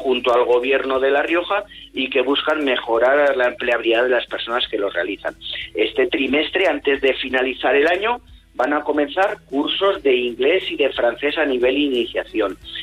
junto al gobierno de La Rioja y que buscan mejorar la empleabilidad de las personas que lo realizan. Este trimestre, antes de finalizar el año, van a comenzar cursos de inglés y de francés a nivel iniciación.